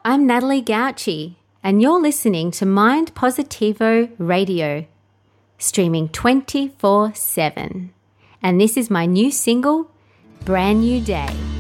I'm Natalie Gauci, and you're listening to Mind Positivo Radio, streaming 24/7. And this is my new single, Brand New Day.